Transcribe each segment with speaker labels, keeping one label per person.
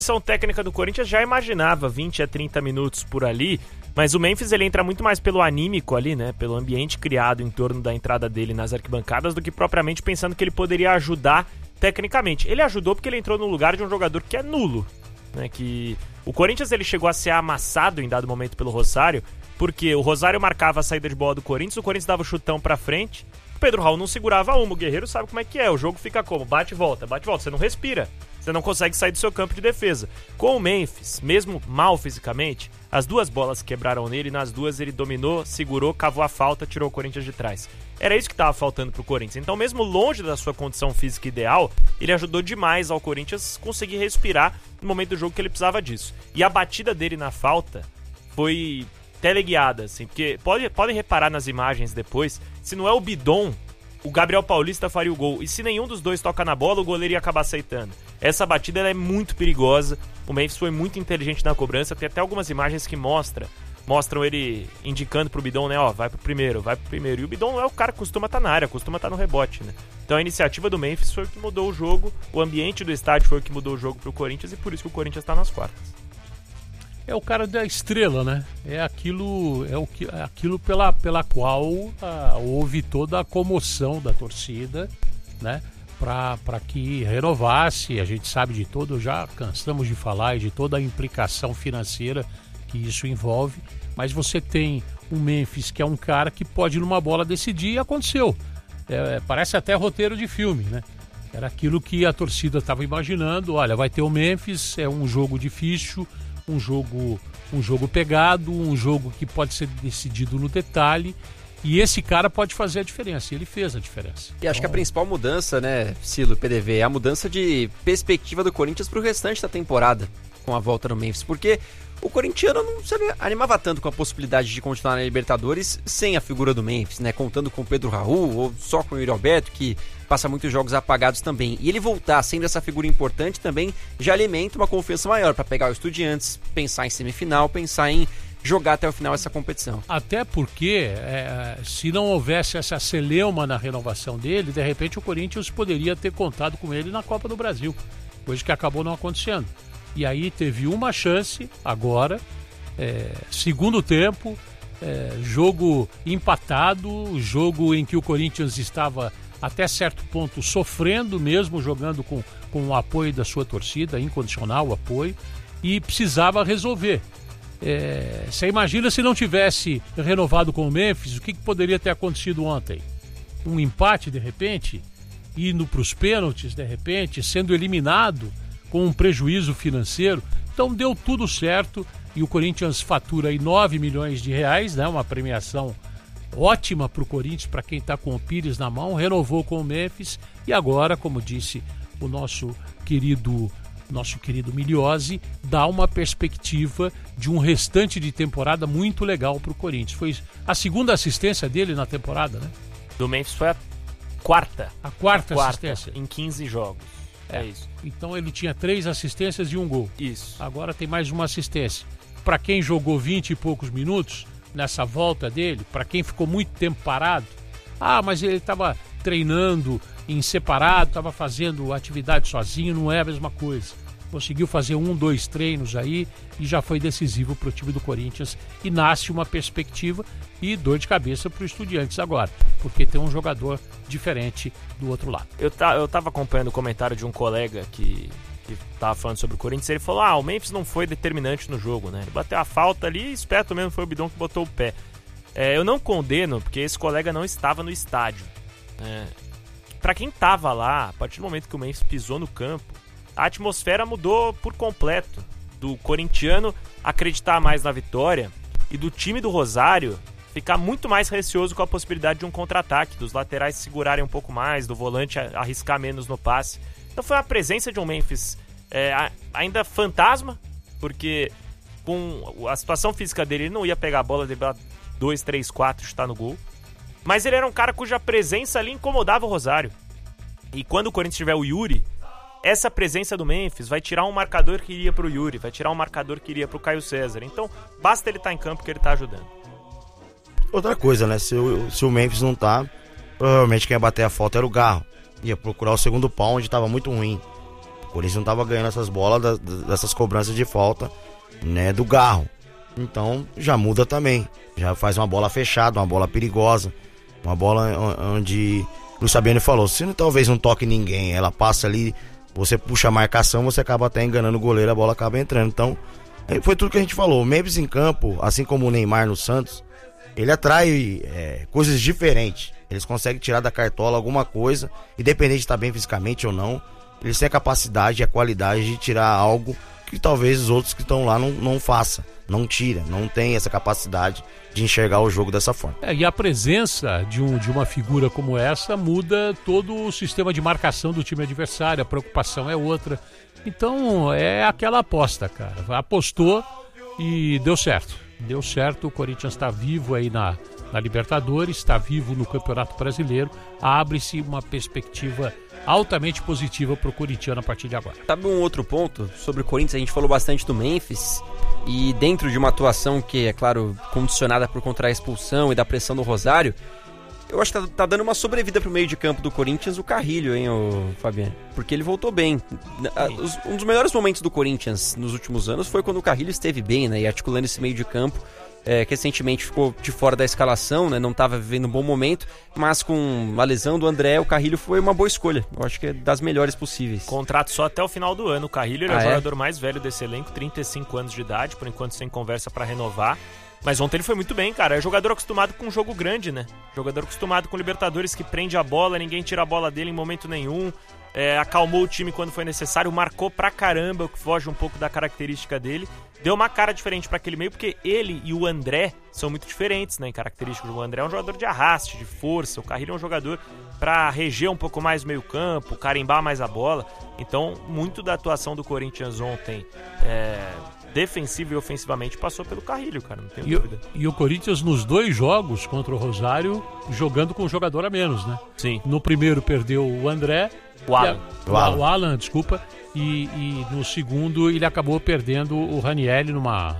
Speaker 1: A técnica do Corinthians já imaginava 20 a 30 minutos por ali, mas o Memphis ele entra muito mais pelo anímico ali, né? Pelo ambiente criado em torno da entrada dele nas arquibancadas do que propriamente pensando que ele poderia ajudar tecnicamente. Ele ajudou porque ele entrou no lugar de um jogador que é nulo, né? Que o Corinthians ele chegou a ser amassado em dado momento pelo Rosário, porque o Rosário marcava a saída de bola do Corinthians dava o chutão pra frente, o Pedro Raul não segurava uma, o Guerreiro sabe como é que é, o jogo fica como? Bate e volta, você não respira. Você não consegue sair do seu campo de defesa. Com o Memphis, mesmo mal fisicamente, as duas bolas quebraram nele e nas duas ele dominou, segurou, cavou a falta, tirou o Corinthians de trás. Era isso que estava faltando pro Corinthians. Então, mesmo longe da sua condição física ideal, ele ajudou demais ao Corinthians conseguir respirar no momento do jogo que ele precisava disso. E a batida dele na falta foi teleguiada, assim, porque podem reparar nas imagens depois, se não é o Bidon, o Gabriel Paulista faria o gol. E se nenhum dos dois toca na bola, o goleiro ia acabar aceitando. Essa batida ela é muito perigosa. O Memphis foi muito inteligente na cobrança. Tem até algumas imagens que mostram ele indicando pro Bidon, né? Ó, vai pro primeiro. E o Bidon não é o cara que costuma estar na área, costuma estar no rebote, né? Então a iniciativa do Memphis foi o que mudou o jogo. O ambiente do estádio foi o que mudou o jogo pro Corinthians. E por isso que o Corinthians tá nas quartas.
Speaker 2: É o cara da estrela, né? É aquilo pela qual houve toda a comoção da torcida, né? Para que renovasse. A gente sabe de todo, já cansamos de falar, de toda a implicação financeira que isso envolve, mas você tem um Memphis que é um cara que pode numa bola decidir, e aconteceu. Parece até roteiro de filme, né? Era aquilo que a torcida estava imaginando. Olha, vai ter o Memphis, é um jogo difícil, um jogo pegado, um jogo que pode ser decidido no detalhe, e esse cara pode fazer a diferença, e ele fez a diferença.
Speaker 3: E acho que a principal mudança, né, Silo, PDV, é a mudança de perspectiva do Corinthians pro restante da temporada, com a volta do Memphis, porque o corintiano não se animava tanto com a possibilidade de continuar na Libertadores sem a figura do Memphis, né, contando com o Pedro Raul, ou só com o Yuri Alberto, que passa muitos jogos apagados também. E ele voltar sendo essa figura importante também já alimenta uma confiança maior para pegar o Estudiantes, pensar em semifinal, pensar em jogar até o final essa competição.
Speaker 2: Até porque, se não houvesse essa celeuma na renovação dele, de repente o Corinthians poderia ter contado com ele na Copa do Brasil, coisa que acabou não acontecendo. E aí teve uma chance agora, segundo tempo, jogo empatado, jogo em que o Corinthians estava até certo ponto sofrendo, mesmo jogando com o apoio da sua torcida, incondicional o apoio, e precisava resolver. Você imagina se não tivesse renovado com o Memphis, o que poderia ter acontecido ontem? Um empate de repente, indo para os pênaltis de repente, sendo eliminado com um prejuízo financeiro. Então deu tudo certo e o Corinthians fatura aí 9 milhões de reais, né? Uma premiação ótima para o Corinthians, para quem está com o Pires na mão, renovou com o Memphis e agora, como disse o nosso querido Miliozzi, dá uma perspectiva de um restante de temporada muito legal para o Corinthians. Foi a segunda assistência dele na temporada, né?
Speaker 1: Do Memphis foi a quarta.
Speaker 2: A quarta assistência.
Speaker 1: Em 15 jogos. É isso.
Speaker 2: Então ele tinha 3 assistências e um gol.
Speaker 1: Isso.
Speaker 2: Agora tem mais uma assistência. Para quem jogou 20 e poucos minutos nessa volta dele, para quem ficou muito tempo parado, mas ele estava treinando em separado, estava fazendo atividade sozinho, não é a mesma coisa. Conseguiu fazer 1, 2 treinos aí e já foi decisivo para o time do Corinthians e nasce uma perspectiva e dor de cabeça para o Estudiantes agora, porque tem um jogador diferente do outro lado.
Speaker 1: Eu tava acompanhando o comentário de um colega que tava falando sobre o Corinthians, ele falou, o Memphis não foi determinante no jogo, né? Ele bateu a falta ali e esperto mesmo foi o Bidon que botou o pé. Eu não condeno, porque esse colega não estava no estádio. Para quem tava lá, a partir do momento que o Memphis pisou no campo, a atmosfera mudou por completo. Do corintiano acreditar mais na vitória e do time do Rosário ficar muito mais receoso com a possibilidade de um contra-ataque, dos laterais segurarem um pouco mais, do volante arriscar menos no passe. Então foi a presença de um Memphis ainda fantasma, porque com a situação física dele, ele não ia pegar a bola, driblar 2, 3, 4, chutar no gol. Mas ele era um cara cuja presença ali incomodava o Rosário. E quando o Corinthians tiver o Yuri, essa presença do Memphis vai tirar um marcador que iria pro Yuri, vai tirar um marcador que iria pro Caio César. Então, basta ele estar em campo que ele tá ajudando.
Speaker 4: Outra coisa, né? Se o Memphis não tá, provavelmente quem ia bater a falta era o Garro. Ia procurar o segundo pau, onde tava muito ruim. Corinthians não estava ganhando essas bolas dessas cobranças de falta, né, do Garro. Então já muda também, já faz uma bola fechada, uma bola perigosa, uma bola onde o Luiz Fabiano falou, se talvez não toque ninguém, ela passa ali, você puxa a marcação, você acaba até enganando o goleiro, a bola acaba entrando. Então foi tudo que a gente falou. O Memphis em campo, assim como o Neymar no Santos, ele atrai coisas diferentes. Eles conseguem tirar da cartola alguma coisa, independente de estar bem fisicamente ou não. Eles têm a capacidade e a qualidade de tirar algo que talvez os outros que estão lá não façam, não tira, não tem essa capacidade de enxergar o jogo dessa forma.
Speaker 2: E a presença de uma figura como essa muda todo o sistema de marcação do time adversário, a preocupação é outra. Então é aquela aposta, cara. Apostou e deu certo. Deu certo, o Corinthians está vivo aí na Libertadores, está vivo no Campeonato Brasileiro. Abre-se uma perspectiva altamente positiva para o corintiano a partir de agora.
Speaker 3: Sabe um outro ponto sobre o Corinthians? A gente falou bastante do Memphis e dentro de uma atuação que, é claro, condicionada por contra a expulsão e da pressão do Rosário, eu acho que tá dando uma sobrevida pro meio de campo do Corinthians o Carrilho, hein, Fabiano? Porque ele voltou bem. Um dos melhores momentos do Corinthians nos últimos anos foi quando o Carrilho esteve bem, né, e articulando esse meio de campo. Que recentemente ficou de fora da escalação, né? Não estava vivendo um bom momento, mas com a lesão do André, o Carrilho foi uma boa escolha. Eu acho que é das melhores possíveis.
Speaker 1: Contrato só até o final do ano. O Carrilho ele é o jogador mais velho desse elenco, 35 anos de idade, por enquanto sem conversa para renovar. Mas ontem ele foi muito bem, cara. É jogador acostumado com um jogo grande, né? Jogador acostumado com Libertadores, que prende a bola, ninguém tira a bola dele em momento nenhum. Acalmou o time quando foi necessário, marcou pra caramba, o que foge um pouco da característica dele. Deu uma cara diferente pra aquele meio, porque ele e o André são muito diferentes, né, em características. O André é um jogador de arraste, de força. O Carrilho é um jogador pra reger um pouco mais o meio campo, carimbar mais a bola. Então, muito da atuação do Corinthians ontem, defensivo e ofensivamente, passou pelo Carrilho, cara, não tenho dúvida.
Speaker 2: E o Corinthians nos 2 jogos contra o Rosário, jogando com um jogador a menos, né?
Speaker 1: Sim.
Speaker 2: No primeiro perdeu o André.
Speaker 1: O
Speaker 2: Alan, desculpa. E no segundo ele acabou perdendo o Ranieri numa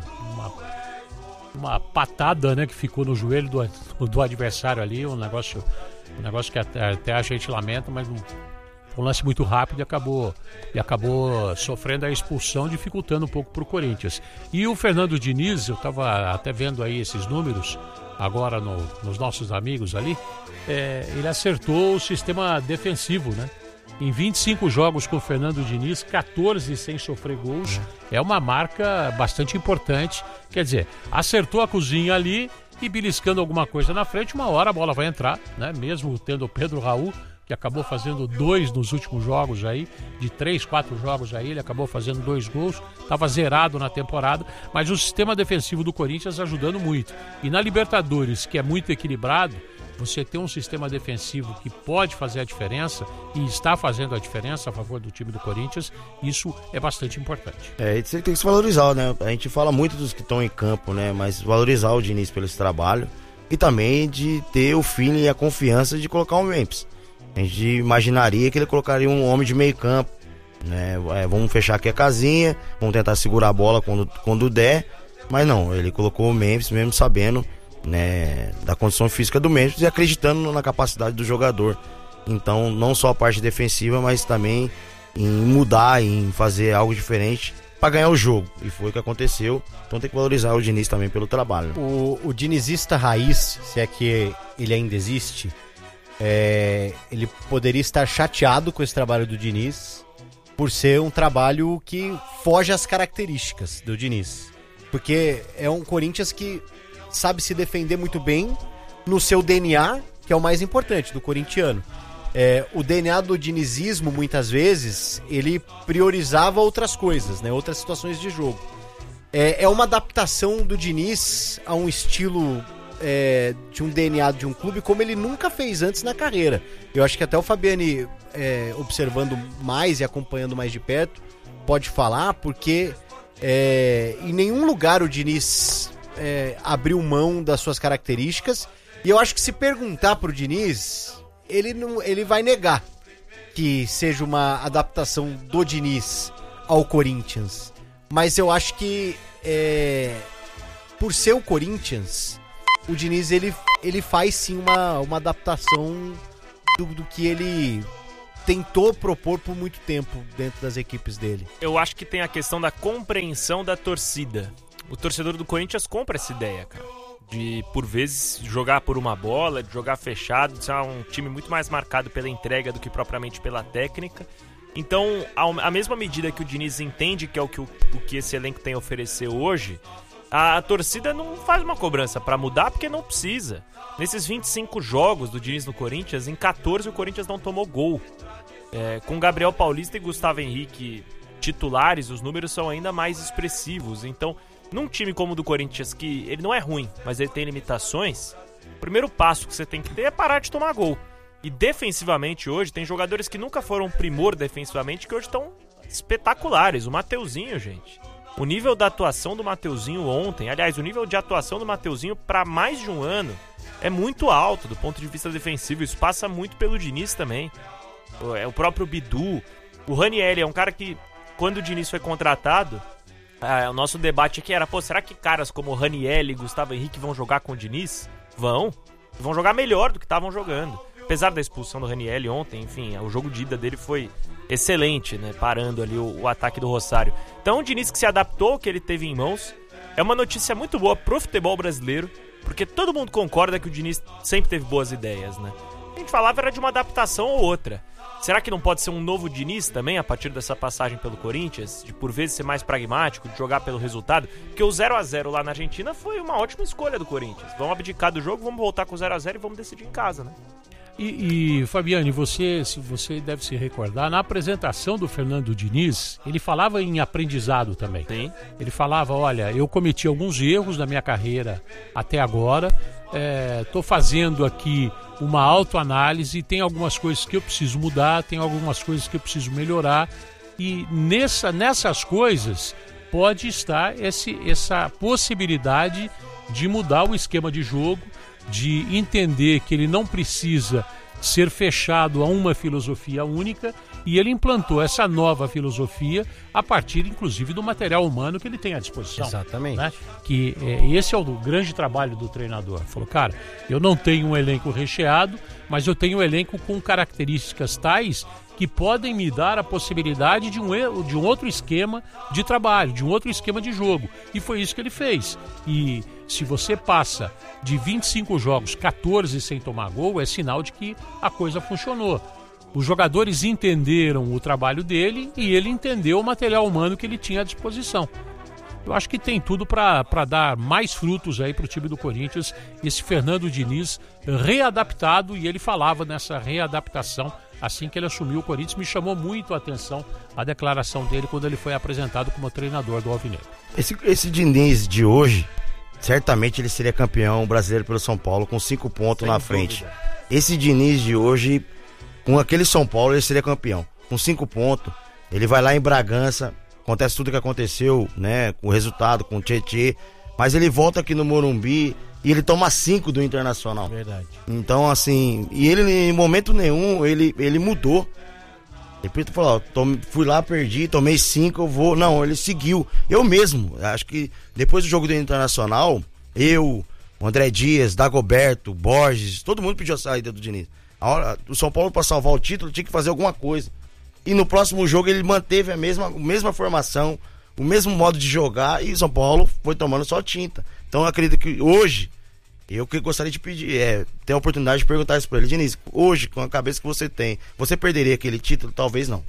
Speaker 2: patada, né, que ficou no joelho do adversário ali, um negócio que até a gente lamenta, mas um lance muito rápido e acabou sofrendo a expulsão, dificultando um pouco para o Corinthians. E o Fernando Diniz, eu estava até vendo aí esses números agora nos nossos amigos ali, ele acertou o sistema defensivo, né? Em 25 jogos com o Fernando Diniz, 14 sem sofrer gols. É uma marca bastante importante. Quer dizer, acertou a cozinha ali e beliscando alguma coisa na frente, uma hora a bola vai entrar, né? Mesmo tendo o Pedro Raul, que acabou fazendo 2 nos últimos jogos aí, de 3, 4 jogos aí, ele acabou fazendo 2 gols, estava zerado na temporada, mas o sistema defensivo do Corinthians ajudando muito. E na Libertadores, que é muito equilibrado, você tem um sistema defensivo que pode fazer a diferença e está fazendo a diferença a favor do time do Corinthians, isso é bastante importante.
Speaker 4: Isso tem que se valorizar, né? A gente fala muito dos que estão em campo, né? Mas valorizar o Diniz pelo esse trabalho e também de ter o feeling e a confiança de colocar o Memphis. A gente imaginaria que ele colocaria um homem de meio campo, né? Vamos fechar aqui a casinha, vamos tentar segurar a bola quando der, mas não, ele colocou o Memphis mesmo sabendo, né, da condição física do Memphis e acreditando na capacidade do jogador. Então não só a parte defensiva, mas também em mudar, em fazer algo diferente para ganhar o jogo, e foi o que aconteceu. Então tem que valorizar o Diniz também pelo trabalho.
Speaker 5: O dinizista raiz, se é que ele ainda existe, ele poderia estar chateado com esse trabalho do Diniz por ser um trabalho que foge às características do Diniz, porque é um Corinthians que sabe se defender muito bem no seu DNA, que é o mais importante do corintiano. O DNA do dinizismo, muitas vezes, ele priorizava outras coisas, né? Outras situações de jogo. É uma adaptação do Diniz a um estilo de um DNA de um clube como ele nunca fez antes na carreira. Eu acho que até o Fabiani, observando mais e acompanhando mais de perto, pode falar, porque em nenhum lugar o Diniz abriu mão das suas características, e eu acho que se perguntar pro Diniz, ele vai negar que seja uma adaptação do Diniz ao Corinthians, mas eu acho que por ser o Corinthians, o Diniz ele faz sim uma adaptação do que ele tentou propor por muito tempo dentro das equipes dele.
Speaker 1: Eu acho que tem a questão da compreensão da torcida. O torcedor do Corinthians compra essa ideia, cara. De, por vezes, jogar por uma bola, de jogar fechado, de ser um time muito mais marcado pela entrega do que propriamente pela técnica. Então, à mesma medida que o Diniz entende que é o que esse elenco tem a oferecer hoje, a torcida não faz uma cobrança pra mudar porque não precisa. Nesses 25 jogos do Diniz no Corinthians, em 14 o Corinthians não tomou gol. Com Gabriel Paulista e Gustavo Henrique titulares, os números são ainda mais expressivos. Então, num time como o do Corinthians, que ele não é ruim, mas ele tem limitações, o primeiro passo que você tem que ter é parar de tomar gol. E defensivamente hoje, tem jogadores que nunca foram primor defensivamente, que hoje estão espetaculares. O Mateuzinho, gente. O nível da atuação do Mateuzinho ontem, aliás, o nível de atuação do Mateuzinho para mais de um ano é muito alto do ponto de vista defensivo. Isso passa muito pelo Diniz também. O próprio Bidu. O Ranieri é um cara que, quando o Diniz foi contratado, o nosso debate aqui era, será que caras como o Ranieri e Gustavo Henrique vão jogar com o Diniz? Vão jogar melhor do que estavam jogando. Apesar da expulsão do Ranieri ontem, enfim, o jogo de ida dele foi excelente, né? Parando ali o ataque do Rosário. Então, o Diniz que se adaptou ao que ele teve em mãos. É uma notícia muito boa pro futebol brasileiro, porque todo mundo concorda que o Diniz sempre teve boas ideias, né? A gente falava era de uma adaptação ou outra. Será que não pode ser um novo Diniz também, a partir dessa passagem pelo Corinthians? De por vezes ser mais pragmático, de jogar pelo resultado? Porque o 0-0 lá na Argentina foi uma ótima escolha do Corinthians. Vamos abdicar do jogo, vamos voltar com o 0-0 e vamos decidir em casa, né?
Speaker 2: E Fabiane, você deve se recordar, na apresentação do Fernando Diniz, ele falava em aprendizado também.
Speaker 1: Sim.
Speaker 2: Ele falava, olha, eu cometi alguns erros na minha carreira até agora, estou fazendo aqui uma autoanálise, tem algumas coisas que eu preciso mudar, tem algumas coisas que eu preciso melhorar, e nessas coisas pode estar essa possibilidade de mudar o esquema de jogo, de entender que ele não precisa ser fechado a uma filosofia única, e ele implantou essa nova filosofia a partir, inclusive, do material humano que ele tem à disposição.
Speaker 5: Exatamente.
Speaker 2: Né? Que esse é o grande trabalho do treinador. Falou, cara, eu não tenho um elenco recheado, mas eu tenho um elenco com características tais que podem me dar a possibilidade de um outro esquema de trabalho, de um outro esquema de jogo. E foi isso que ele fez. E se você passa de 25 jogos, 14 sem tomar gol, é sinal de que a coisa funcionou. Os jogadores entenderam o trabalho dele e ele entendeu o material humano que ele tinha à disposição. Eu acho que tem tudo para dar mais frutos aí para o time do Corinthians, esse Fernando Diniz readaptado, e ele falava nessa readaptação assim que ele assumiu o Corinthians. Me chamou muito a atenção a declaração dele quando ele foi apresentado como treinador do Alvinegro.
Speaker 4: Esse Diniz de hoje, certamente ele seria campeão brasileiro pelo São Paulo com 5 pontos na frente. Esse Diniz de hoje, com aquele São Paulo, ele seria campeão. Com 5 pontos, ele vai lá em Bragança, acontece tudo o que aconteceu, né, com o resultado, com o Tietê, mas ele volta aqui no Morumbi e ele toma 5 do Internacional.
Speaker 5: Verdade.
Speaker 4: Então, assim, e ele em momento nenhum, ele mudou. Ele falou, fui lá, perdi, tomei 5, eu vou... Não, ele seguiu. Eu mesmo, acho que depois do jogo do Internacional, o André Dias, Dagoberto, Borges, todo mundo pediu a saída do Diniz. A hora, o São Paulo, para salvar o título, tinha que fazer alguma coisa. E no próximo jogo ele manteve a mesma formação, o mesmo modo de jogar, e o São Paulo foi tomando só tinta. Então eu acredito que hoje, eu que gostaria de pedir, ter a oportunidade de perguntar isso para ele. Diniz, hoje, com a cabeça que você tem, você perderia aquele título? Talvez não.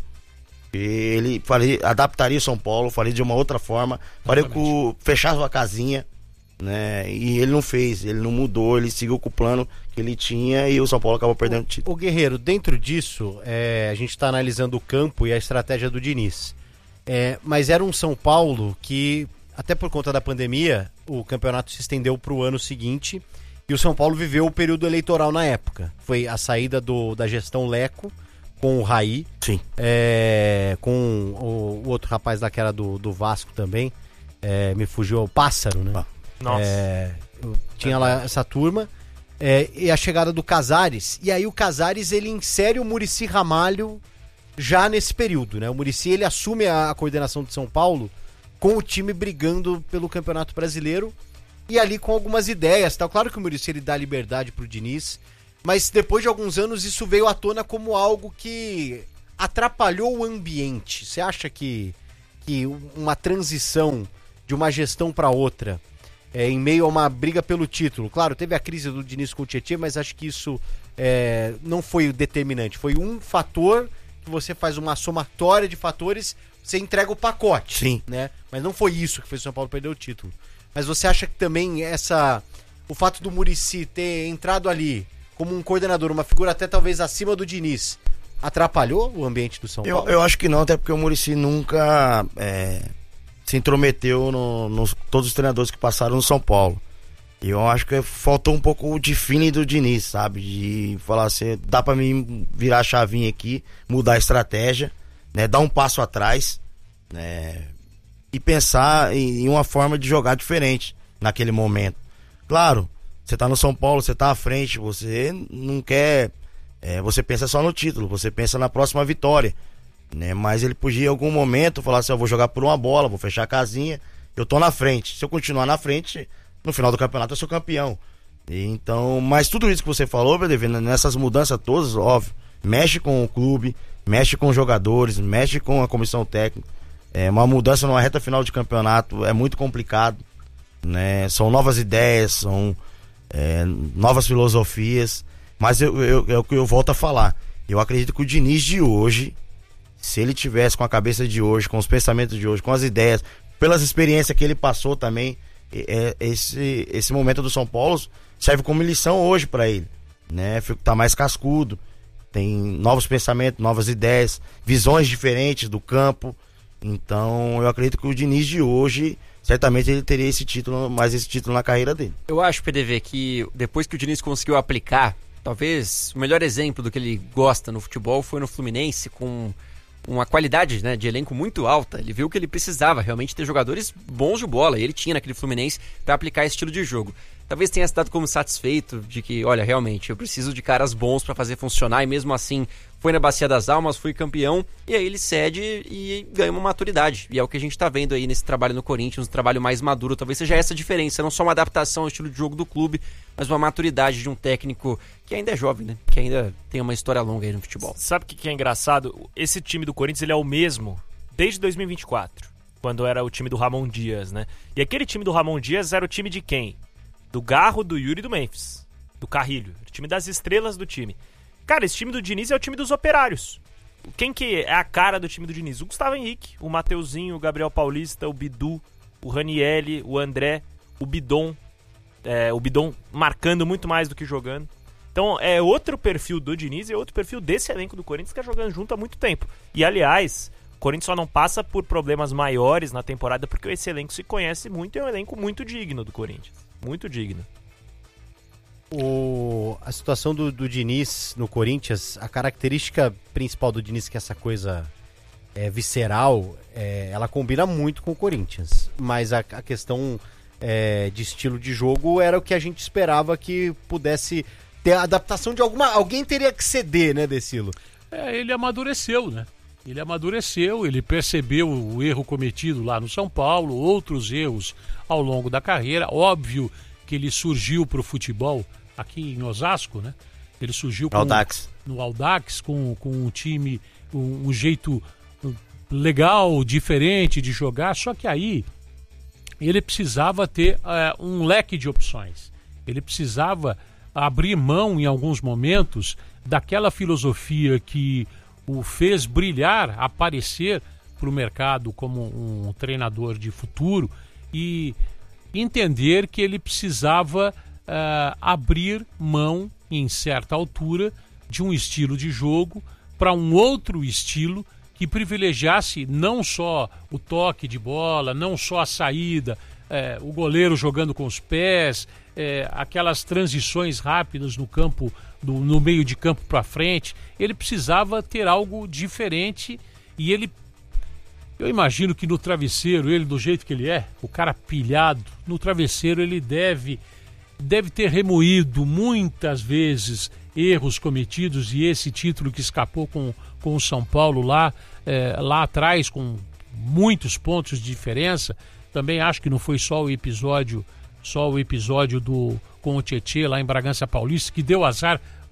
Speaker 4: Ele adaptaria o São Paulo, faria de uma outra forma, fechava a casinha, né? E ele não fez, ele não mudou, ele seguiu com o plano que ele tinha e o São Paulo acabou perdendo o título.
Speaker 5: O Guerreiro, dentro disso, a gente está analisando o campo e a estratégia do Diniz. Mas era um São Paulo que, até por conta da pandemia, o campeonato se estendeu para o ano seguinte e o São Paulo viveu o período eleitoral na época. Foi a saída da gestão Leco com o Raí.
Speaker 4: Sim.
Speaker 5: Com o outro rapaz daquela do Vasco também. Me fugiu, o Pássaro, né?
Speaker 1: Nossa.
Speaker 5: Tinha lá essa turma. E a chegada do Casares. E aí o Casares, ele insere o Muricy Ramalho já nesse período, né? O Muricy, ele assume a coordenação de São Paulo com o time brigando pelo Campeonato Brasileiro e ali com algumas ideias, tá? Claro que o Muricy, ele dá liberdade pro Diniz, mas depois de alguns anos isso veio à tona como algo que atrapalhou o ambiente. Você acha que uma transição de uma gestão para outra, em meio a uma briga pelo título, claro, teve a crise do Diniz com o Tietê, mas acho que isso não foi o determinante, foi um fator que você faz uma somatória de fatores, você entrega o pacote.
Speaker 4: Sim.
Speaker 5: Né? Mas não foi isso que fez o São Paulo perder o título. Mas você acha que também o fato do Muricy ter entrado ali como um coordenador, uma figura até talvez acima do Diniz, atrapalhou o ambiente do São Paulo?
Speaker 4: Eu acho que não, até porque o Muricy nunca se intrometeu nos todos os treinadores que passaram no São Paulo. E eu acho que faltou um pouco de feeling do Diniz, sabe? De falar assim, dá pra mim virar a chavinha aqui, mudar a estratégia, né? Dar um passo atrás, né? E pensar em uma forma de jogar diferente naquele momento. Claro, você tá no São Paulo, você tá à frente, você não quer... você pensa só no título, você pensa na próxima vitória, né? Mas ele podia em algum momento falar assim, eu vou jogar por uma bola, vou fechar a casinha, eu tô na frente. Se eu continuar na frente... No final do campeonato eu sou campeão. Então, mas tudo isso que você falou, PDV, nessas mudanças todas, óbvio, mexe com o clube, mexe com os jogadores, mexe com a comissão técnica. Uma mudança numa reta final de campeonato é muito complicado, né? São novas ideias, são novas filosofias, mas eu volto a falar. Eu acredito que o Diniz de hoje, se ele tivesse com a cabeça de hoje, com os pensamentos de hoje, com as ideias, pelas experiências que ele passou também, esse momento do São Paulo serve como lição hoje para ele, né? Tá mais cascudo, tem novos pensamentos, novas ideias, visões diferentes do campo. Então eu acredito que o Diniz de hoje, certamente ele teria esse título na carreira dele.
Speaker 3: Eu acho, PDV, que depois que o Diniz conseguiu aplicar, talvez o melhor exemplo do que ele gosta no futebol foi no Fluminense, com uma qualidade, né, de elenco muito alta. Ele viu que ele precisava realmente ter jogadores bons de bola, e ele tinha naquele Fluminense para aplicar esse estilo de jogo. Talvez tenha se dado como satisfeito de que, olha, realmente, eu preciso de caras bons para fazer funcionar, e mesmo assim foi na Bacia das Almas, foi campeão, e aí ele cede e ganha uma maturidade. E é o que a gente tá vendo aí nesse trabalho no Corinthians, um trabalho mais maduro. Talvez seja essa a diferença, não só uma adaptação ao estilo de jogo do clube, mas uma maturidade de um técnico que ainda é jovem, né? Que ainda tem uma história longa aí no futebol.
Speaker 1: Sabe o que é engraçado? Esse time do Corinthians, ele é o mesmo desde 2024, quando era o time do Ramon Dias, né? E aquele time do Ramon Dias era o time de quem? Do Garro, do Yuri e do Memphis. Do Carrilho. O time das estrelas do time. Cara, esse time do Diniz é o time dos operários. Quem que é a cara do time do Diniz? O Gustavo Henrique, o Mateuzinho, o Gabriel Paulista, o Bidu, o Ranielli, o André, o Bidon. O Bidon marcando muito mais do que jogando. Então é outro perfil do Diniz e é outro perfil desse elenco do Corinthians que é jogando junto há muito tempo. E aliás, o Corinthians só não passa por problemas maiores na temporada porque esse elenco se conhece muito e é um elenco muito digno do Corinthians. Muito digno.
Speaker 5: A situação do Diniz no Corinthians, a característica principal do Diniz, que é essa coisa visceral, ela combina muito com o Corinthians. Mas a questão de estilo de jogo era o que a gente esperava que pudesse ter a adaptação de alguém teria que ceder, né, Decilo?
Speaker 2: Ele amadureceu, né? Ele amadureceu, ele percebeu o erro cometido lá no São Paulo, outros erros ao longo da carreira. Óbvio que ele surgiu para o futebol aqui em Osasco, né? Ele surgiu no Audax com um time, um jeito legal, diferente de jogar, só que aí ele precisava ter um leque de opções. Ele precisava abrir mão em alguns momentos daquela filosofia que o fez brilhar, aparecer para o mercado como um treinador de futuro e entender que ele precisava abrir mão em certa altura de um estilo de jogo para um outro estilo que privilegiasse não só o toque de bola, não só a saída, o goleiro jogando com os pés, aquelas transições rápidas no campo, no meio de campo para frente. Ele precisava ter algo diferente e eu imagino que no travesseiro, ele do jeito que ele é, o cara pilhado, no travesseiro ele deve ter remoído muitas vezes erros cometidos, e esse título que escapou com o São Paulo lá atrás, com muitos pontos de diferença. Também acho que não foi só o episódio com o Tietê lá em Bragança Paulista, que deu azar,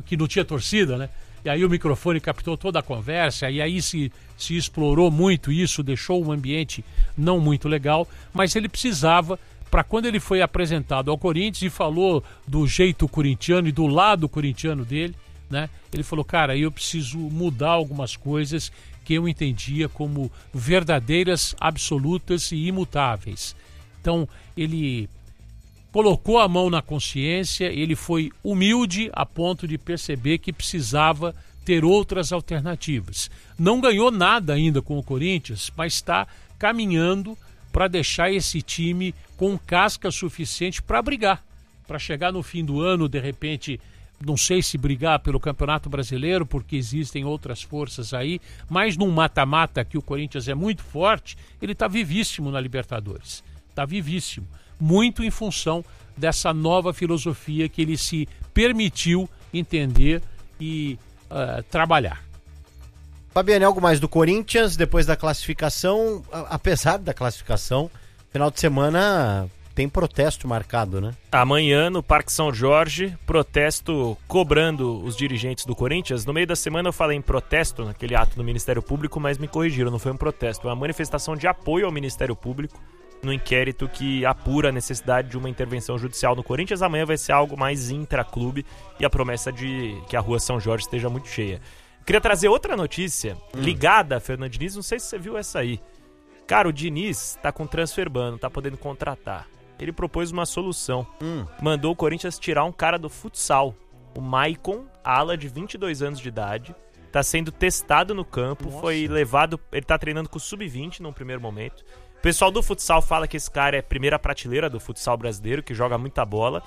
Speaker 2: que não tinha torcida, né? E aí o microfone captou toda a conversa, e aí se explorou muito isso, deixou um ambiente não muito legal, mas ele precisava, para quando ele foi apresentado ao Corinthians e falou do jeito corintiano e do lado corintiano dele, né? Ele falou, cara, eu preciso mudar algumas coisas que eu entendia como verdadeiras, absolutas e imutáveis. Então, ele colocou a mão na consciência, ele foi humilde a ponto de perceber que precisava ter outras alternativas. Não ganhou nada ainda com o Corinthians, mas está caminhando para deixar esse time com casca suficiente para brigar, para chegar no fim do ano, de repente, não sei se brigar pelo Campeonato Brasileiro, porque existem outras forças aí, mas num mata-mata que o Corinthians é muito forte, ele está vivíssimo na Libertadores. Está vivíssimo. Muito em função dessa nova filosofia que ele se permitiu entender e trabalhar.
Speaker 5: Fabiane, algo mais do Corinthians depois da classificação? Apesar da classificação, final de semana tem protesto marcado, né?
Speaker 1: Amanhã, no Parque São Jorge, protesto cobrando os dirigentes do Corinthians. No meio da semana eu falei em protesto, naquele ato do Ministério Público, mas me corrigiram, não foi um protesto, foi uma manifestação de apoio ao Ministério Público no inquérito que apura a necessidade de uma intervenção judicial no Corinthians. Amanhã vai ser algo mais intra-clube e a promessa de que a rua São Jorge esteja muito cheia. Queria trazer outra notícia ligada a Fernando Diniz, não sei se você viu essa aí. Cara, o Diniz tá com transfer ban, não tá podendo contratar. Ele propôs uma solução. Mandou o Corinthians tirar um cara do futsal. O Maicon, ala de 22 anos de idade, tá sendo testado no campo, foi levado, ele tá treinando com o sub-20 num primeiro momento. O pessoal do futsal fala que esse cara é primeira prateleira do futsal brasileiro, que joga muita bola.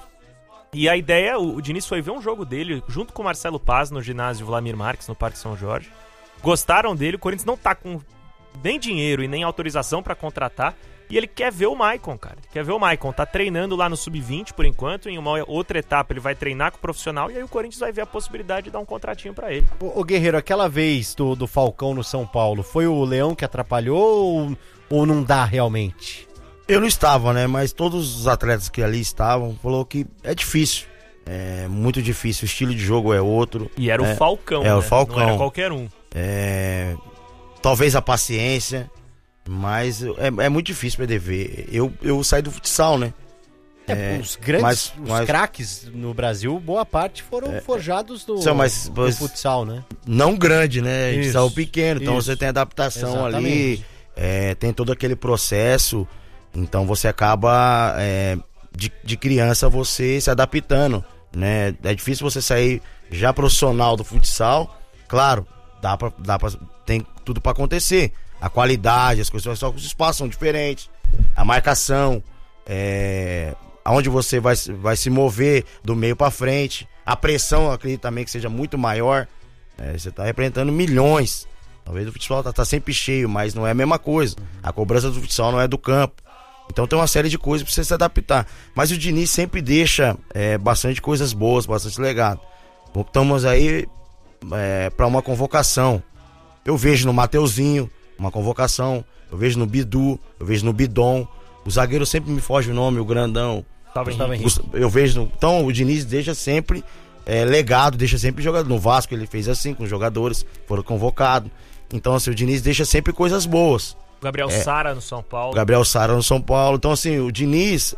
Speaker 1: E a ideia, o Diniz foi ver um jogo dele junto com o Marcelo Paz no ginásio Vladimir Marques, no Parque São Jorge. Gostaram dele, o Corinthians não tá com nem dinheiro e nem autorização pra contratar. E ele quer ver o Maicon, cara. Quer ver o Maicon. Tá treinando lá no sub-20 por enquanto. Em uma outra etapa ele vai treinar com o profissional. E aí o Corinthians vai ver a possibilidade de dar um contratinho pra ele.
Speaker 5: Ô Guerreiro, aquela vez do Falcão no São Paulo, foi o Leão que atrapalhou ou não dá realmente?
Speaker 4: Eu não estava, né? Mas todos os atletas que ali estavam falou que é difícil. É muito difícil. O estilo de jogo é outro.
Speaker 1: E era o Falcão,
Speaker 4: né? O Falcão.
Speaker 1: Não era qualquer um.
Speaker 4: Talvez a paciência, mas é muito difícil PDV. Eu saí do futsal, né?
Speaker 5: Os grandes, os craques no Brasil, boa parte foram forjados do futsal, né?
Speaker 4: Não grande, né? A gente saiu pequeno, então você tem adaptação.
Speaker 5: Exatamente.
Speaker 4: Ali, tem todo aquele processo, então você acaba, de criança, você se adaptando, né? É difícil você sair já profissional do futsal, claro, tem tudo pra acontecer. A qualidade, as coisas, só que os espaços são diferentes, a marcação, aonde você vai se mover do meio pra frente, a pressão, eu acredito também que seja muito maior. Você tá representando milhões. Talvez o futsal tá sempre cheio, mas não é a mesma coisa. A cobrança do futsal não é do campo. Então tem uma série de coisas pra você se adaptar. Mas o Diniz sempre deixa bastante coisas boas, bastante legado. Estamos aí pra uma convocação. Eu vejo no Mateuzinho uma convocação, eu vejo no Bidu, eu vejo no Bidon. O zagueiro sempre me foge o nome, o grandão. Eu vejo. Então o Diniz deixa sempre legado, deixa sempre jogador. No Vasco ele fez assim, com os jogadores foram convocados. Então assim, o Diniz deixa sempre coisas boas.
Speaker 1: Gabriel Sara no São Paulo.
Speaker 4: Gabriel Sara no São Paulo. Então assim, o Diniz,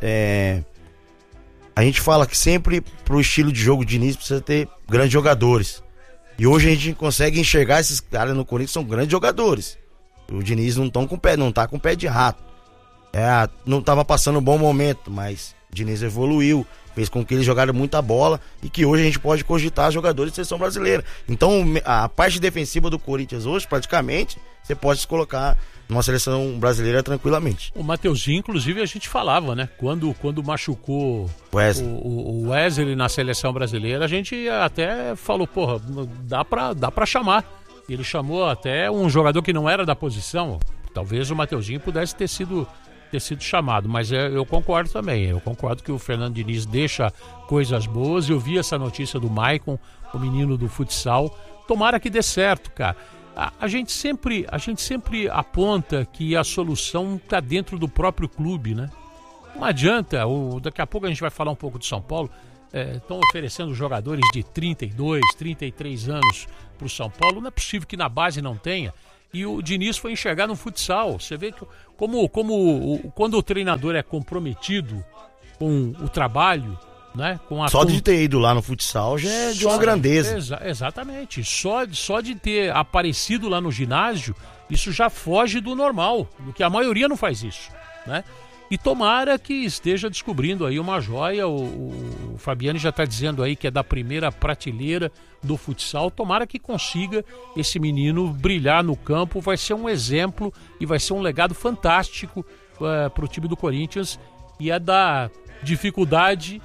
Speaker 4: a gente fala que sempre pro estilo de jogo do Diniz precisa ter grandes jogadores. E hoje a gente consegue enxergar esses caras no Corinthians, são grandes jogadores. O Diniz não tá com pé de rato. Não tava passando um bom momento, mas o Diniz evoluiu, fez com que eles jogaram muita bola e que hoje a gente pode cogitar jogadores de seleção brasileira. Então a parte defensiva do Corinthians hoje, praticamente, você pode se colocar numa seleção brasileira tranquilamente.
Speaker 2: O Mateuzinho, inclusive, a gente falava, né? Quando machucou o Wesley na seleção brasileira, a gente até falou, porra, dá pra chamar. E ele chamou até um jogador que não era da posição. Talvez o Mateuzinho pudesse ter sido chamado, mas eu concordo também. Eu concordo que o Fernando Diniz deixa coisas boas. Eu vi essa notícia do Maicon, o menino do futsal. Tomara que dê certo, cara. A gente sempre aponta que a solução está dentro do próprio clube, né? Não adianta, daqui a pouco a gente vai falar um pouco de São Paulo. estão oferecendo jogadores de 32, 33 anos para o São Paulo. Não é possível que na base não tenha. E o Diniz foi enxergar no futsal. Você vê que quando o treinador é comprometido com o trabalho, né, com a
Speaker 4: Só de ter ido lá no futsal já é de uma grandeza.
Speaker 2: Exatamente. Só de ter aparecido lá no ginásio, isso já foge do normal, do que a maioria não faz isso, né? E tomara que esteja descobrindo aí uma joia. O Fabiani já está dizendo aí que é da primeira prateleira do futsal. Tomara que consiga esse menino brilhar no campo. Vai ser um exemplo e vai ser um legado fantástico para o time do Corinthians. E é da dificuldade,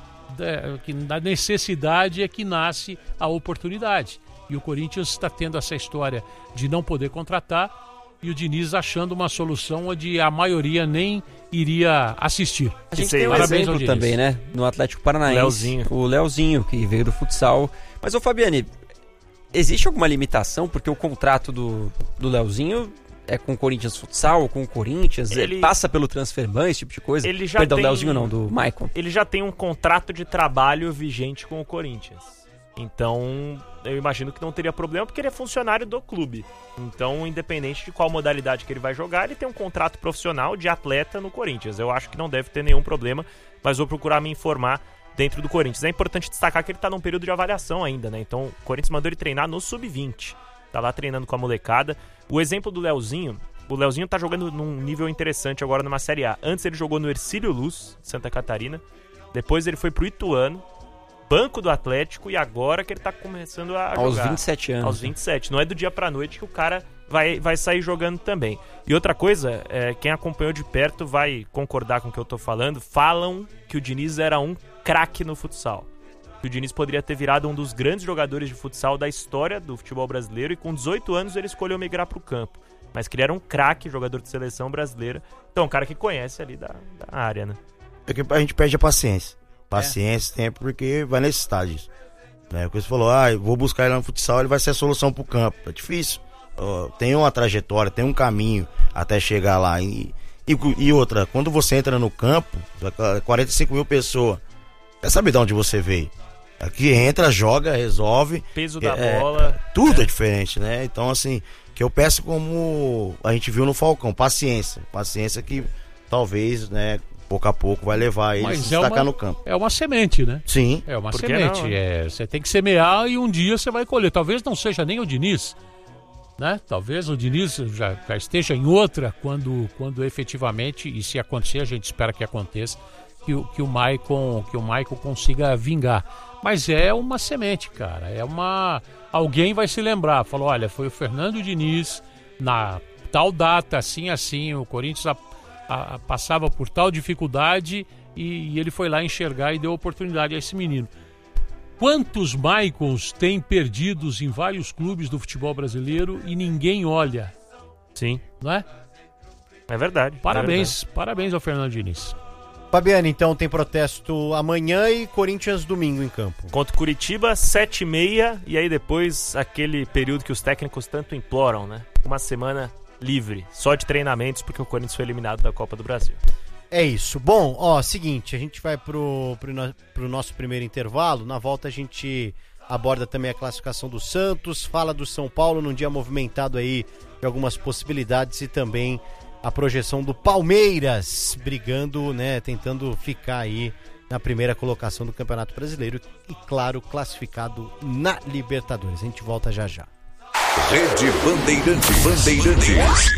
Speaker 2: da necessidade é que nasce a oportunidade. E o Corinthians está tendo essa história de não poder contratar e o Diniz achando uma solução onde a maioria nem iria assistir.
Speaker 3: A gente tem um exemplo também, né? No Atlético Paranaense. O Leozinho, que veio do futsal. Mas, ô Fabiani, existe alguma limitação? Porque o contrato do Leozinho é com o Corinthians Futsal, com o Corinthians, ele passa pelo Transferban, esse tipo de coisa? Perdão, Leozinho não, do Maicon.
Speaker 1: Ele já tem um contrato de trabalho vigente com o Corinthians. Então, eu imagino que não teria problema, porque ele é funcionário do clube. Então, independente de qual modalidade que ele vai jogar, ele tem um contrato profissional de atleta no Corinthians. Eu acho que não deve ter nenhum problema, mas vou procurar me informar dentro do Corinthians. É importante destacar que ele está num período de avaliação ainda, né? Então, o Corinthians mandou ele treinar no Sub-20. Tá lá treinando com a molecada. O exemplo do Leozinho, o Leozinho tá jogando num nível interessante agora numa Série A. Antes ele jogou no Hercílio Luz, Santa Catarina. Depois ele foi pro Ituano, banco do Atlético, e agora que ele tá começando a jogar.
Speaker 3: Aos 27 anos.
Speaker 1: Aos 27. Não é do dia pra noite que o cara vai sair jogando também. E outra coisa, quem acompanhou de perto vai concordar com o que eu tô falando. Falam que o Diniz era um craque no futsal. Que o Diniz poderia ter virado um dos grandes jogadores de futsal da história do futebol brasileiro, e com 18 anos ele escolheu migrar pro campo. Mas que ele era um craque, jogador de seleção brasileira. Então, um cara que conhece ali da área, né?
Speaker 4: É que a gente perde a paciência. Paciência, tempo, porque vai necessitar disso. Né? Porque você falou, eu vou buscar ele no futsal, ele vai ser a solução pro campo. É difícil. Tem uma trajetória, tem um caminho até chegar lá. E outra, quando você entra no campo, 45 mil pessoas, quer saber de onde você veio? Aqui entra, joga, resolve.
Speaker 1: Peso da bola.
Speaker 4: Tudo é diferente, né? Então, assim, que eu peço como a gente viu no Falcão, paciência. Paciência que talvez, né, pouco a pouco vai levar ele a se destacar no campo.
Speaker 2: É uma semente, né?
Speaker 4: Sim.
Speaker 2: É uma semente. Você tem que semear e um dia você vai colher. Talvez não seja nem o Diniz, né? Talvez o Diniz já esteja em outra quando efetivamente, e se acontecer, a gente espera que aconteça, que o Maicon consiga vingar. Mas é uma semente, cara. Alguém vai se lembrar. Falou, olha, foi o Fernando Diniz na tal data, assim, o Corinthians passava por tal dificuldade e ele foi lá enxergar e deu oportunidade a esse menino. Quantos Maicons tem perdidos em vários clubes do futebol brasileiro e ninguém olha?
Speaker 1: Sim.
Speaker 2: Não é?
Speaker 1: É verdade.
Speaker 2: Parabéns ao Fernando Diniz.
Speaker 5: Fabiano, então tem protesto amanhã e Corinthians domingo em campo.
Speaker 1: Contra o Curitiba, 7h30, e aí depois aquele período que os técnicos tanto imploram, né? Uma semana livre, só de treinamentos, porque o Corinthians foi eliminado da Copa do Brasil.
Speaker 5: É isso. Bom, seguinte, a gente vai pro nosso primeiro intervalo. Na volta a gente aborda também a classificação do Santos, fala do São Paulo num dia movimentado aí de algumas possibilidades, e também a projeção do Palmeiras brigando, né, tentando ficar aí na primeira colocação do Campeonato Brasileiro e, claro, classificado na Libertadores. A gente volta já já.
Speaker 6: Rede Bandeirantes.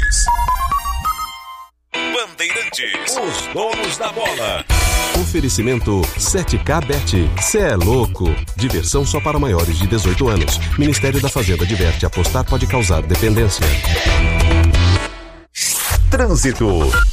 Speaker 6: Os donos da bola.
Speaker 7: Oferecimento 7K Bet. Cê é louco. Diversão só para maiores de 18 anos. Ministério da Fazenda adverte: apostar pode causar dependência.
Speaker 6: Trânsito.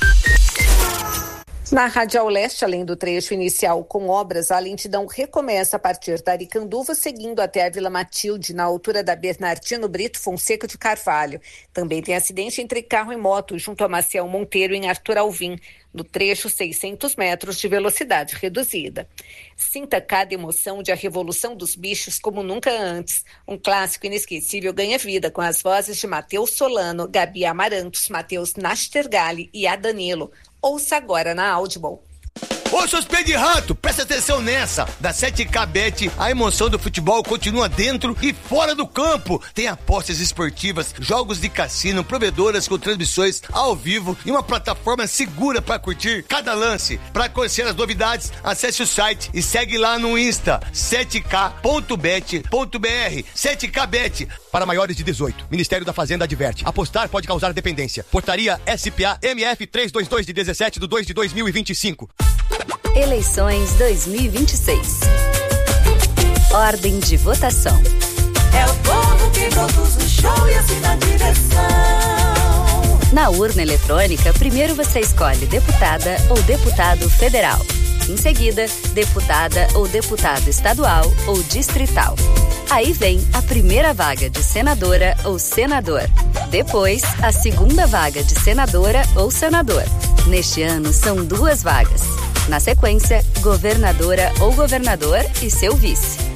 Speaker 8: Na Radial Leste, além do trecho inicial com obras, a lentidão recomeça a partir da Aricanduva, seguindo até a Vila Matilde, na altura da Bernardino Brito Fonseca de Carvalho. Também tem acidente entre carro e moto, junto a Maciel Monteiro, em Arthur Alvim, no trecho 600 metros de velocidade reduzida. Sinta cada emoção de A Revolução dos Bichos como nunca antes. Um clássico inesquecível ganha vida com as vozes de Matheus Solano, Gabi Amarantos, Matheus Nastergalli e Adanilo. Ouça agora na Audible.
Speaker 9: Ô, seus pés de rato, presta atenção nessa. Da 7K Bet, a emoção do futebol continua dentro e fora do campo. Tem apostas esportivas, jogos de cassino, provedoras com transmissões ao vivo e uma plataforma segura para curtir cada lance. Para conhecer as novidades, acesse o site e segue lá no Insta, 7k.bet.br. 7K Bet, para maiores de 18. Ministério da Fazenda adverte. Apostar pode causar dependência. Portaria SPA MF 322 de 17 de 2 de 2025.
Speaker 10: Eleições 2026. Ordem de votação.
Speaker 11: É o povo que produz o show e assina a direção.
Speaker 10: Na urna eletrônica, primeiro você escolhe deputada ou deputado federal. Em seguida, deputada ou deputado estadual ou distrital. Aí vem a primeira vaga de senadora ou senador. Depois, a segunda vaga de senadora ou senador. Neste ano, são 2 vagas. Na sequência, governadora ou governador e seu vice.